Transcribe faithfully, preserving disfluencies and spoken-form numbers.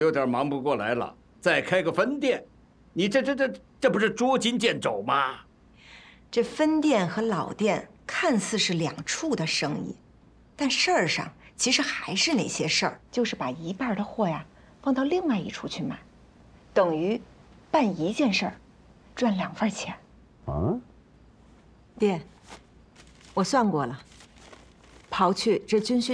有点忙不过来了，再开个分店，你这这这这不是捉襟见肘吗？ 这分店和老店看似是两处的生意，但事儿上其实还是那些事儿，就是把一半的货呀放到另外一处去卖，等于办一件事儿，赚两份钱。 啊， 爹，我算过了，刨去这军需